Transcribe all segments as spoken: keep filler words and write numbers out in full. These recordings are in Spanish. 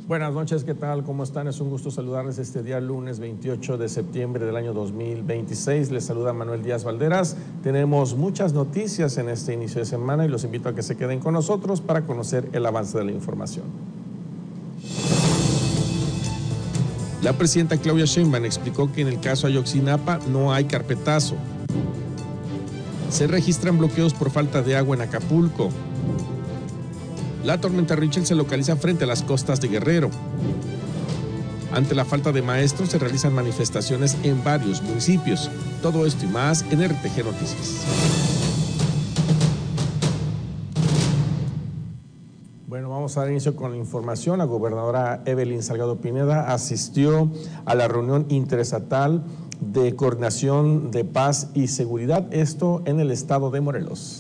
Buenas noches, ¿qué tal? ¿Cómo están? Es un gusto saludarles este día lunes veintiocho de septiembre del año dos mil veintiséis. Les saluda Manuel Díaz Valderas. Tenemos muchas noticias en este inicio de semana y los invito a que se queden con nosotros para conocer el avance de la información. La presidenta Claudia Sheinbaum explicó que en el caso Ayotzinapa no hay carpetazo. Se registran bloqueos por falta de agua en Acapulco. La tormenta Richel se localiza frente a las costas de Guerrero. Ante la falta de maestros se realizan manifestaciones en varios municipios. Todo esto y más en R T G Noticias. Bueno, vamos a dar inicio con la información. La gobernadora Evelyn Salgado Pineda asistió a la reunión interestatal de coordinación de paz y seguridad, esto en el estado de Morelos.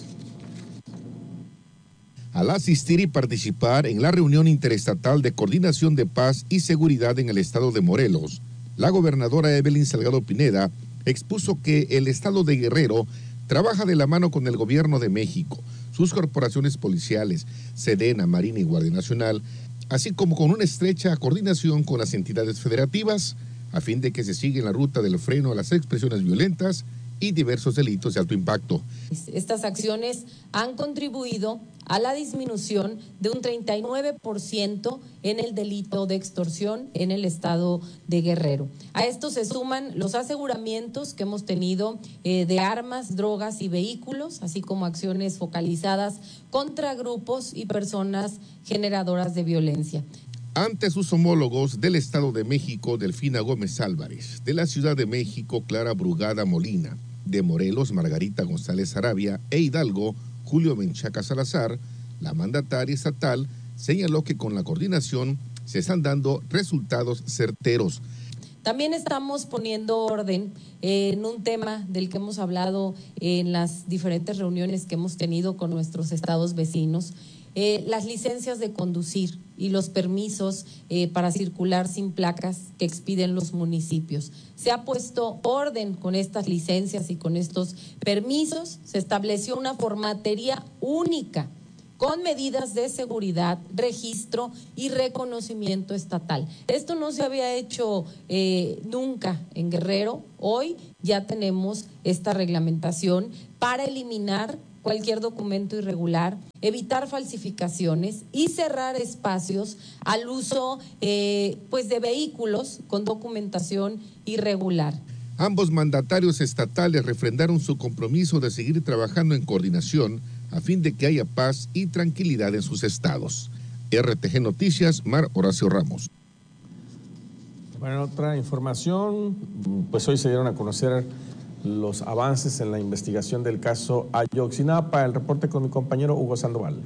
Al asistir y participar en la reunión interestatal de coordinación de paz y seguridad en el estado de Morelos, la gobernadora Evelyn Salgado Pineda expuso que el estado de Guerrero trabaja de la mano con el gobierno de México, sus corporaciones policiales, Sedena, Marina y Guardia Nacional, así como con una estrecha coordinación con las entidades federativas, a fin de que se siga en la ruta del freno a las expresiones violentas y diversos delitos de alto impacto. Estas acciones han contribuido a la disminución de un treinta y nueve por ciento en el delito de extorsión en el estado de Guerrero. A esto se suman los aseguramientos que hemos tenido eh, de armas, drogas y vehículos, así como acciones focalizadas contra grupos y personas generadoras de violencia. Ante sus homólogos del Estado de México, Delfina Gómez Álvarez, de la Ciudad de México, Clara Brugada Molina, de Morelos, Margarita González Arabia e Hidalgo, Julio Menchaca Salazar, la mandataria estatal señaló que con la coordinación se están dando resultados certeros. También estamos poniendo orden en un tema del que hemos hablado en las diferentes reuniones que hemos tenido con nuestros estados vecinos, eh, las licencias de conducir y los permisos eh, para circular sin placas que expiden los municipios. Se ha puesto orden con estas licencias y con estos permisos, se estableció una formatería única con medidas de seguridad, registro y reconocimiento estatal. Esto no se había hecho eh, nunca en Guerrero. Hoy ya tenemos esta reglamentación para eliminar cualquier documento irregular, evitar falsificaciones y cerrar espacios al uso eh, pues de vehículos con documentación irregular. Ambos mandatarios estatales refrendaron su compromiso de seguir trabajando en coordinación a fin de que haya paz y tranquilidad en sus estados. R T G Noticias, Mar Horacio Ramos. Bueno, otra información, pues hoy se dieron a conocer los avances en la investigación del caso Ayotzinapa. El reporte con mi compañero Hugo Sandoval.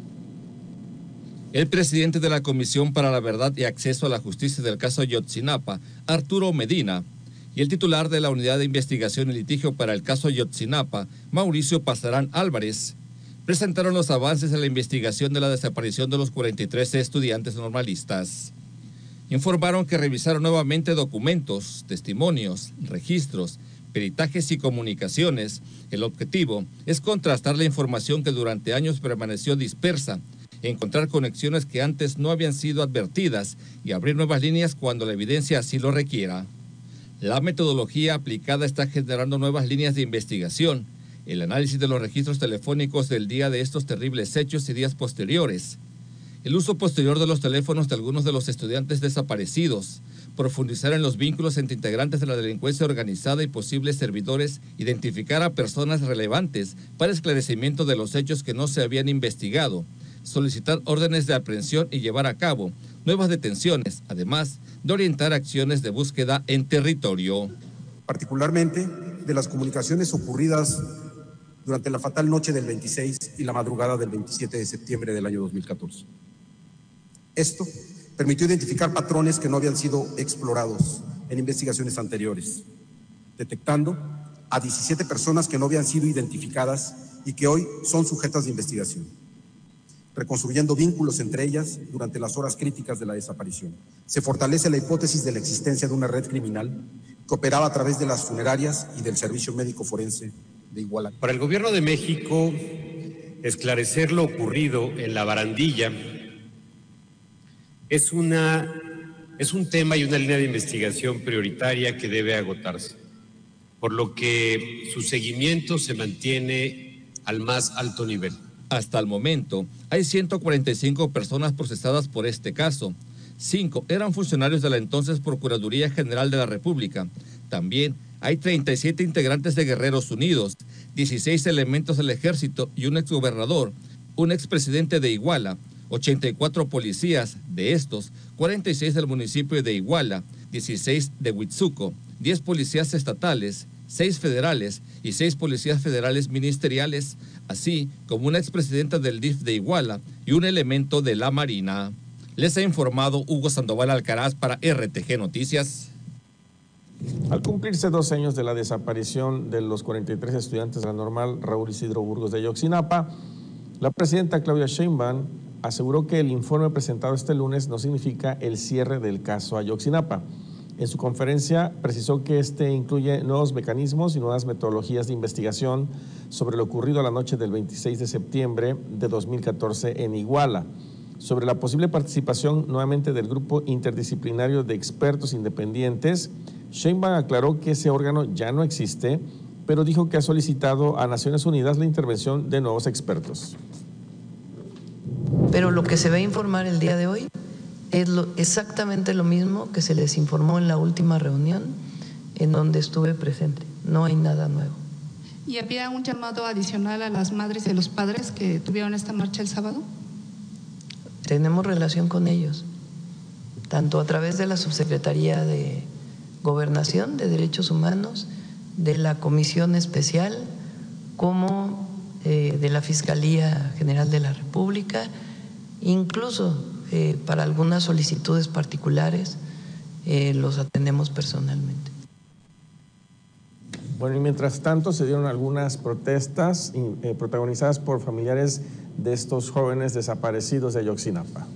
El presidente de la Comisión para la Verdad y Acceso a la Justicia del caso Ayotzinapa, Arturo Medina, y el titular de la Unidad de Investigación y Litigio para el caso Ayotzinapa, Mauricio Pasarán Álvarez, presentaron los avances en la investigación de la desaparición de los cuarenta y tres estudiantes normalistas. Informaron que revisaron nuevamente documentos, testimonios, registros, peritajes y comunicaciones. El objetivo es contrastar la información que durante años permaneció dispersa, encontrar conexiones que antes no habían sido advertidas y abrir nuevas líneas cuando la evidencia así lo requiera. La metodología aplicada está generando nuevas líneas de investigación, el análisis de los registros telefónicos del día de estos terribles hechos y días posteriores, el uso posterior de los teléfonos de algunos de los estudiantes desaparecidos, profundizar en los vínculos entre integrantes de la delincuencia organizada y posibles servidores, identificar a personas relevantes para esclarecimiento de los hechos que no se habían investigado, solicitar órdenes de aprehensión y llevar a cabo nuevas detenciones, además de orientar acciones de búsqueda en territorio. Particularmente de las comunicaciones ocurridas durante la fatal noche del veintiséis y la madrugada del veintisiete de septiembre del año dos mil catorce. Esto permitió identificar patrones que no habían sido explorados en investigaciones anteriores, detectando a diecisiete personas que no habían sido identificadas y que hoy son sujetas de investigación, reconstruyendo vínculos entre ellas durante las horas críticas de la desaparición. Se fortalece la hipótesis de la existencia de una red criminal que operaba a través de las funerarias y del servicio médico forense de Iguala. Para el Gobierno de México, esclarecer lo ocurrido en la barandilla Es, una, es un tema y una línea de investigación prioritaria que debe agotarse, por lo que su seguimiento se mantiene al más alto nivel. Hasta el momento, hay ciento cuarenta y cinco personas procesadas por este caso. Cinco eran funcionarios de la entonces Procuraduría General de la República. También hay treinta y siete integrantes de Guerreros Unidos, dieciséis elementos del Ejército y un exgobernador, un expresidente de Iguala, ochenta y cuatro policías, de estos, cuarenta y seis del municipio de Iguala, dieciséis de Huitzuco, diez policías estatales, seis federales y seis policías federales ministeriales, así como una expresidenta del D I F de Iguala y un elemento de la Marina. Les ha informado Hugo Sandoval Alcaraz para R T G Noticias. Al cumplirse dos años de la desaparición de los cuarenta y tres estudiantes de la normal Raúl Isidro Burgos de Ayotzinapa, la presidenta Claudia Sheinbaum aseguró que el informe presentado este lunes no significa el cierre del caso Ayotzinapa. En su conferencia precisó que este incluye nuevos mecanismos y nuevas metodologías de investigación sobre lo ocurrido la noche del veintiséis de septiembre de dos mil catorce en Iguala. Sobre la posible participación nuevamente del grupo interdisciplinario de expertos independientes, Sheinbaum aclaró que ese órgano ya no existe, pero dijo que ha solicitado a Naciones Unidas la intervención de nuevos expertos. Pero lo que se va a informar el día de hoy es lo, exactamente lo mismo que se les informó en la última reunión en donde estuve presente. No hay nada nuevo. ¿Y había un llamado adicional a las madres y a los padres que tuvieron esta marcha el sábado? Tenemos relación con ellos, tanto a través de la Subsecretaría de Gobernación, de Derechos Humanos, de la Comisión Especial, como eh, de la Fiscalía General de la República, incluso eh, para algunas solicitudes particulares eh, los atendemos personalmente. Bueno, y mientras tanto se dieron algunas protestas eh, protagonizadas por familiares de estos jóvenes desaparecidos de Ayotzinapa.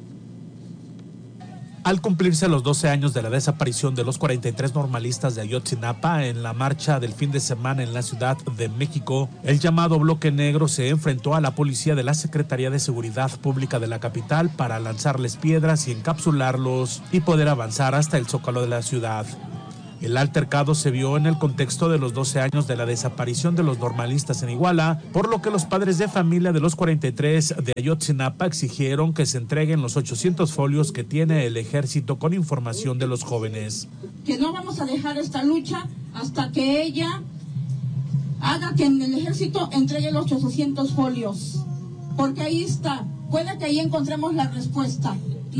Al cumplirse los doce años de la desaparición de los cuarenta y tres normalistas de Ayotzinapa en la marcha del fin de semana en la Ciudad de México, el llamado Bloque Negro se enfrentó a la policía de la Secretaría de Seguridad Pública de la capital para lanzarles piedras y encapsularlos y poder avanzar hasta el Zócalo de la ciudad. El altercado se vio en el contexto de los doce años de la desaparición de los normalistas en Iguala, por lo que los padres de familia de los cuarenta y tres de Ayotzinapa exigieron que se entreguen los ochocientos folios que tiene el ejército con información de los jóvenes. Que no vamos a dejar esta lucha hasta que ella haga que en el ejército entregue los ochocientos folios, porque ahí está, puede que ahí encontremos la respuesta.